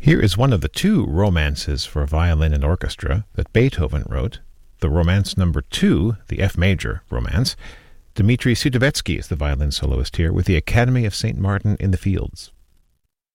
Here is one of the two romances for violin and orchestra that Beethoven wrote, the Romance Number 2, the F major romance. Dmitri Sudovetsky is the violin soloist here with the Academy of St. Martin in the Fields.